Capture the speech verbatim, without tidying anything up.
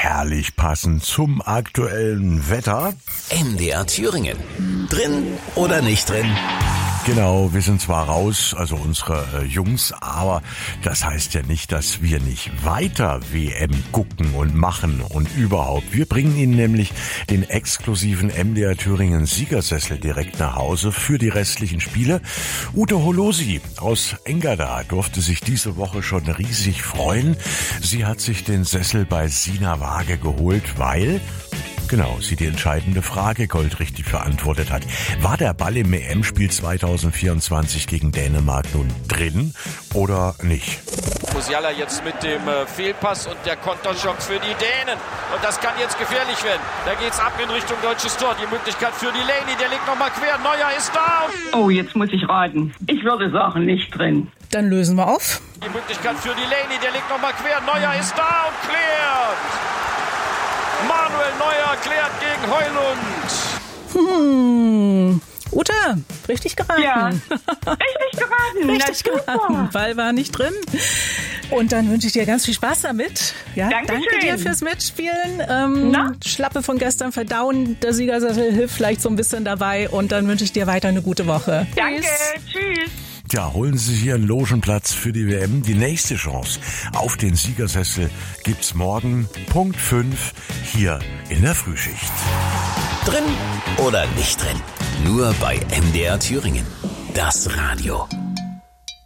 herrlich passend zum aktuellen Wetter. M D R Thüringen. Drin oder nicht drin? Genau, wir sind zwar raus, also unsere äh, Jungs, aber das heißt ja nicht, dass wir nicht weiter W M gucken und machen und überhaupt. Wir bringen Ihnen nämlich den exklusiven M D R Thüringen Siegersessel direkt nach Hause für die restlichen Spiele. Ute Holosi aus Engerda durfte sich diese Woche schon riesig freuen. Sie hat sich den Sessel bei Sina Waage geholt, weil... Genau, sie die entscheidende Frage goldrichtig beantwortet hat. War der Ball im E M-Spiel zwanzig vierundzwanzig gegen Dänemark nun drin oder nicht? Musiala jetzt mit dem äh, Fehlpass und der Konterschock für die Dänen. Und das kann jetzt gefährlich werden. Da geht's ab in Richtung deutsches Tor. Die Möglichkeit für Delaney, der legt nochmal quer. Neuer ist da. Oh, jetzt muss ich raten. Ich würde sagen, nicht drin. Dann lösen wir auf. Die Möglichkeit für Delaney, der legt nochmal quer. Neuer ist da und klärt. Manuel Neuer klärt gegen Heulund. Hm. Ute, richtig geraten. Ja, richtig geraten. Richtig geraten. Ball war nicht drin. Und dann wünsche ich dir ganz viel Spaß damit. Ja, Dankeschön. Danke dir fürs Mitspielen. Ähm, Schlappe von gestern verdauen. Der Siegersessel hilft vielleicht so ein bisschen dabei. Und dann wünsche ich dir weiter eine gute Woche. Danke, tschüss. Ja, holen Sie sich Ihren Logenplatz für die W M. Die nächste Chance auf den Siegersessel gibt's morgen Punkt fünf hier in der Frühschicht. Drin oder nicht drin? Nur bei M D R Thüringen. Das Radio.